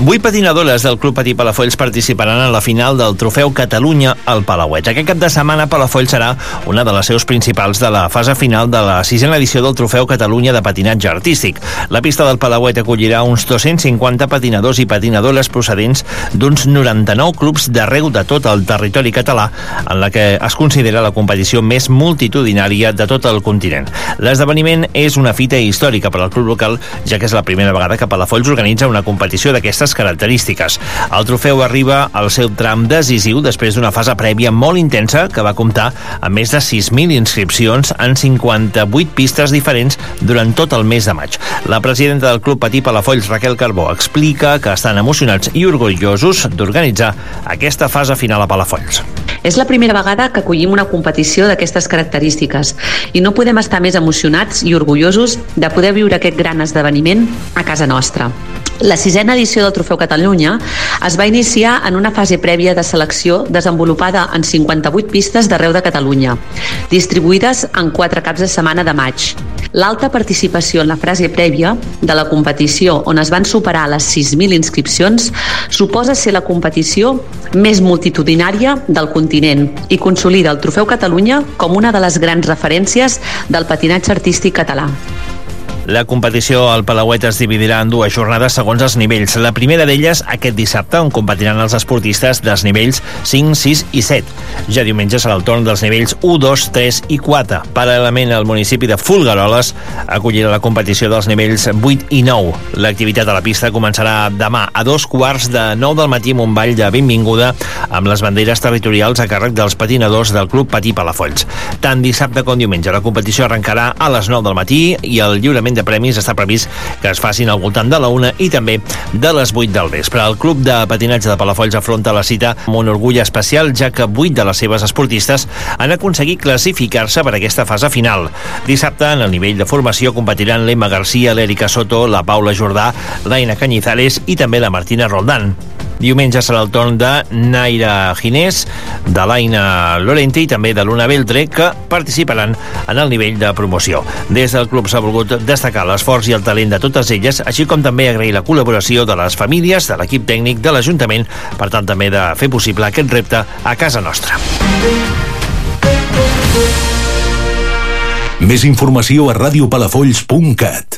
8 patinadores del Club Patí Palafolls participaran en la final del Trofeu Catalunya al Palauet. Aquest cap de setmana Palafolls serà una de les seus principals de la fase final de la 6a edició del Trofeu Catalunya de patinatge artístic. La pista del Palauet acollirà uns 250 patinadors i patinadores procedents d'uns 99 clubs d'arreu de tot el territori català, en la que es considera la competició més multitudinària de tot el continent. L'esdeveniment és una fita històrica per al club local, ja que és la primera vegada que Palafolls organitza una competició d'aquestes característiques. El trofeu arriba al seu tram decisiu després d'una fase prèvia molt intensa que va comptar amb més de 6.000 inscripcions en 58 pistes diferents durant tot el mes de maig. La presidenta del Club Patí Palafolls, Raquel Carbó, explica que estan emocionats i orgullosos d'organitzar aquesta fase final a Palafolls. És la primera vegada que acollim una competició d'aquestes característiques i no podem estar més emocionats i orgullosos de poder viure aquest gran esdeveniment a casa nostra. La 6a edició del Trofeu Catalunya es va iniciar en una fase prèvia de selecció desenvolupada en 58 pistes d'arreu de Catalunya, distribuïdes en 4 caps de setmana de maig. L'alta participació en la fase prèvia de la competició, on es van superar les 6.000 inscripcions, suposa ser la competició més multitudinària del continent i consolida el Trofeu Catalunya com una de les grans referències del patinatge artístic català. La competició al Palauet es dividirà en 2 jornades segons els nivells. La primera d'elles aquest dissabte, on competiran els esportistes dels nivells 5, 6 i 7. Ja diumenge serà el torn dels nivells 1, 2, 3 i 4. Paral·lelament, el municipi de Folgueroles acollirà la competició dels nivells 8 i 9. L'activitat a la pista començarà demà a 2:15 del matí amb un ball de benvinguda amb les banderes territorials a càrrec dels patinadors del Club Patí Palafolls. Tant dissabte com diumenge la competició arrencarà a les 9 del matí i el lliurament de premis està previst que es facin al voltant de la 1 i també de les 8 del vespre. El Club de Patinatge de Palafolls afronta la cita amb un orgull especial, ja que 8 de les seves esportistes han aconseguit classificar-se per aquesta fase final. Dissabte, en el nivell de formació, competiran l'Emma Garcia, l'Èrica Soto, la Paula Jordà, l'Aina Cañizares i també la Martina Roldán. Diumenge serà el torn de Naira Ginés, de l'Aina Lorente i també de l'Una Beltre, que participaran en el nivell de promoció. Des del club s'ha volgut destacar l'esforç i el talent de totes elles, així com també agrair la col·laboració de les famílies, de l'equip tècnic, de l'Ajuntament, per tant també de fer possible aquest repte a casa nostra. Més informació a radiopalafolls.cat.